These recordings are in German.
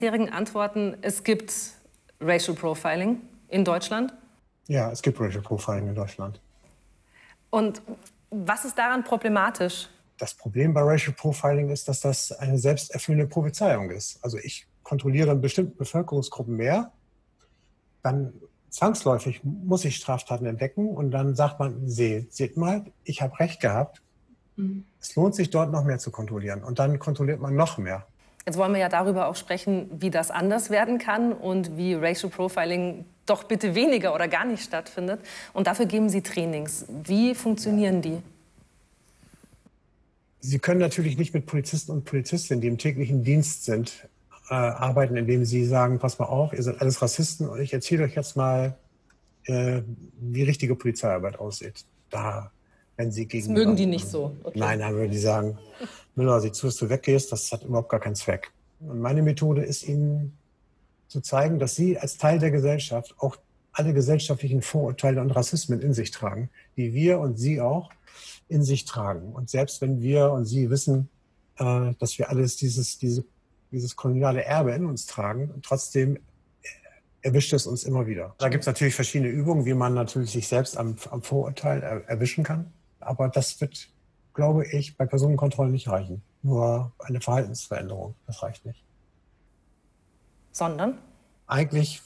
Bisherigen Antworten, es gibt Racial Profiling in Deutschland? Ja, es gibt Racial Profiling in Deutschland. Und was ist daran problematisch? Das Problem bei Racial Profiling ist, dass das eine selbsterfüllende Prophezeiung ist. Also ich kontrolliere bestimmte Bevölkerungsgruppen mehr, dann zwangsläufig muss ich Straftaten entdecken und dann sagt man, seht mal, ich habe recht gehabt. Es lohnt sich, dort noch mehr zu kontrollieren. Und dann kontrolliert man noch mehr. Jetzt wollen wir ja darüber auch sprechen, wie das anders werden kann und wie Racial Profiling doch bitte weniger oder gar nicht stattfindet. Und dafür geben Sie Trainings. Wie funktionieren die? Sie können natürlich nicht mit Polizisten und Polizistinnen, die im täglichen Dienst sind, arbeiten, indem Sie sagen, pass mal auf, ihr seid alles Rassisten und ich erzähle euch jetzt mal, wie richtige Polizeiarbeit aussieht. Wenn Sie gegen das mögen die nicht so. Okay. Nein, dann würden die sagen, Müller, sieh zu, dass du weggehst, das hat überhaupt gar keinen Zweck. Und meine Methode ist, Ihnen zu zeigen, dass Sie als Teil der Gesellschaft auch alle gesellschaftlichen Vorurteile und Rassismen in sich tragen, die wir und Sie auch in sich tragen. Und selbst wenn wir und Sie wissen, dass wir alles dieses koloniale Erbe in uns tragen, trotzdem erwischt es uns immer wieder. Da gibt es natürlich verschiedene Übungen, wie man natürlich sich selbst am Vorurteil erwischen kann. Aber das wird, glaube ich, bei Personenkontrollen nicht reichen. Nur eine Verhaltensveränderung, das reicht nicht. Sondern? Eigentlich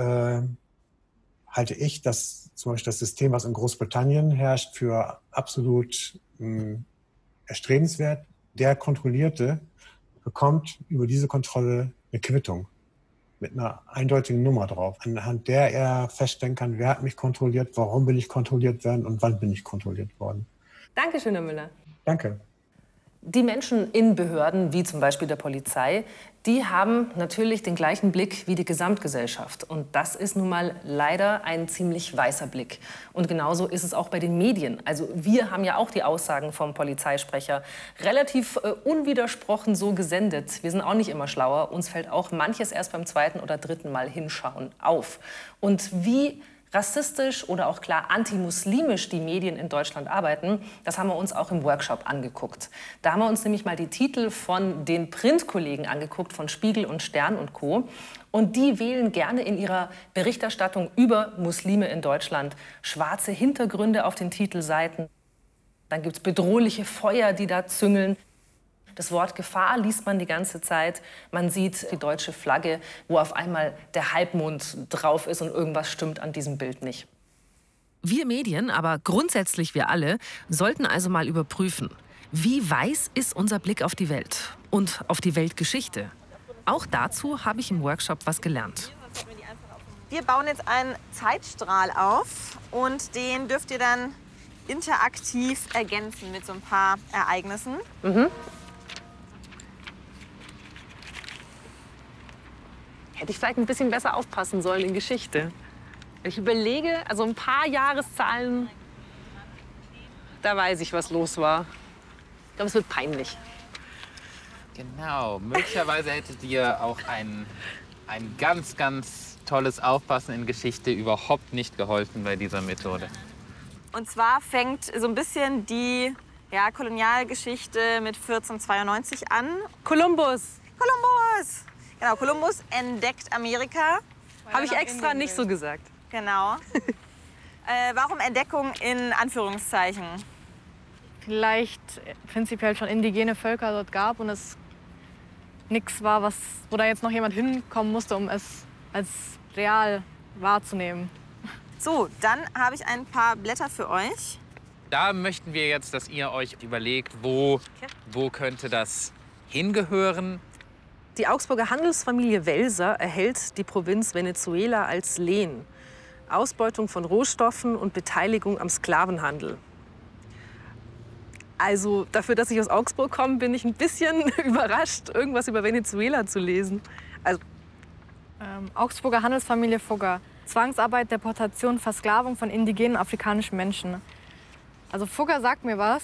halte ich zum Beispiel das System, was in Großbritannien herrscht, für absolut erstrebenswert. Der Kontrollierte bekommt über diese Kontrolle eine Quittung mit einer eindeutigen Nummer drauf, anhand der er feststellen kann, wer hat mich kontrolliert, warum bin ich kontrolliert worden und wann bin ich kontrolliert worden. Dankeschön, Herr Müller. Danke. Die Menschen in Behörden, wie zum Beispiel der Polizei, die haben natürlich den gleichen Blick wie die Gesamtgesellschaft. Und das ist nun mal leider ein ziemlich weißer Blick. Und genauso ist es auch bei den Medien. Also wir haben ja auch die Aussagen vom Polizeisprecher relativ unwidersprochen so gesendet. Wir sind auch nicht immer schlauer. Uns fällt auch manches erst beim zweiten oder dritten Mal hinschauen auf. Und wie rassistisch oder auch klar antimuslimisch die Medien in Deutschland arbeiten, das haben wir uns auch im Workshop angeguckt. Da haben wir uns nämlich mal die Titel von den Printkollegen angeguckt, von Spiegel und Stern und Co. Und die wählen gerne in ihrer Berichterstattung über Muslime in Deutschland schwarze Hintergründe auf den Titelseiten. Dann gibt es bedrohliche Feuer, die da züngeln. Das Wort Gefahr liest man die ganze Zeit. Man sieht die deutsche Flagge, wo auf einmal der Halbmond drauf ist und irgendwas stimmt an diesem Bild nicht. Wir Medien, aber grundsätzlich wir alle, sollten also mal überprüfen, wie weiß ist unser Blick auf die Welt und auf die Weltgeschichte. Auch dazu habe ich im Workshop was gelernt. Wir bauen jetzt einen Zeitstrahl auf und den dürft ihr dann interaktiv ergänzen mit so ein paar Ereignissen. Hätte ich vielleicht ein bisschen besser aufpassen sollen in Geschichte. Ich überlege, also ein paar Jahreszahlen, da weiß ich, was los war. Ich glaube, es wird peinlich. Genau, möglicherweise hättet ihr auch ein ganz, ganz tolles Aufpassen in Geschichte überhaupt nicht geholfen bei dieser Methode. Und zwar fängt so ein bisschen die Kolonialgeschichte mit 1492 an. Kolumbus! Kolumbus! Genau, Kolumbus entdeckt Amerika. Habe ich extra nicht so gesagt. Genau. Warum Entdeckung in Anführungszeichen? Vielleicht prinzipiell schon indigene Völker dort gab und es nichts war, wo da jetzt noch jemand hinkommen musste, um es als real wahrzunehmen. So, dann habe ich ein paar Blätter für euch. Da möchten wir jetzt, dass ihr euch überlegt, wo könnte das hingehören. Die Augsburger Handelsfamilie Welser erhält die Provinz Venezuela als Lehen. Ausbeutung von Rohstoffen und Beteiligung am Sklavenhandel. Also dafür, dass ich aus Augsburg komme, bin ich ein bisschen überrascht, irgendwas über Venezuela zu lesen. Also Augsburger Handelsfamilie Fugger. Zwangsarbeit, Deportation, Versklavung von indigenen afrikanischen Menschen. Also Fugger sagt mir was.